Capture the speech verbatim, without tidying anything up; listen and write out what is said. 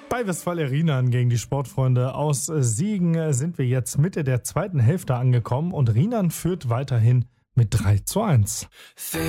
Bei Westfalia Rienan gegen die Sportfreunde aus Siegen sind wir jetzt Mitte der zweiten Hälfte angekommen und Rienan führt weiterhin mit drei zu eins.